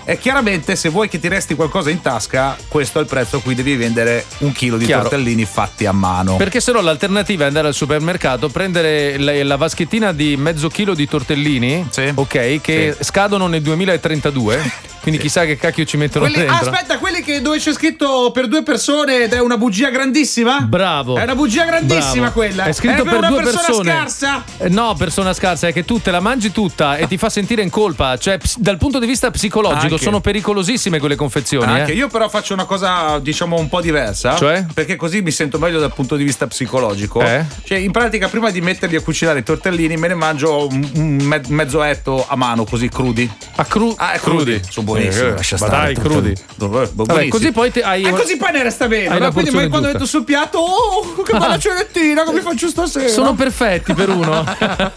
E chiaramente se vuoi che ti resti qualcosa in tasca, questo è il prezzo a cui devi vendere un chilo di tortellini fatti a mano. Perché se no l'alternativa è andare al supermercato, prendere la vaschettina di mezzo chilo di tortellini, ok, che scadono nel 2032. Quindi chissà che cacchio ci mettono dentro. Aspetta, quelli che dove c'è scritto per 2 persone ed è una bugia grandissima? Bravo. È una bugia grandissima quella. È scritto per una 2 persona persone. Scarsa? No, persona scarsa, è che tu te la mangi tutta e ti fa sentire in colpa. Cioè, dal punto di vista psicologico sono pericolosissime quelle confezioni. Anche io però faccio una cosa, diciamo, un po' diversa. Cioè? Perché così mi sento meglio dal punto di vista psicologico. Cioè, in pratica, prima di metterli a cucinare i tortellini, me ne mangio un mezzo etto a mano, così crudi. Crudi. Sono buonissimi. Lascia stare. Dai, crudi. Vabbè, così poi hai. Così poi ne resta bene. No? Quindi quando metto sul piatto, che bella cenettina che mi faccio stasera. Sono perfetti per uno.